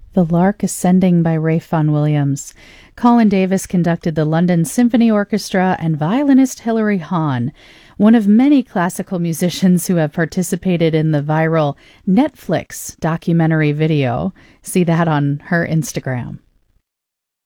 The Lark Ascending by Ralph Vaughan Williams. Colin Davis conducted the London Symphony Orchestra and violinist Hilary Hahn, one of many classical musicians who have participated in the viral Netflix documentary video. See that on her Instagram.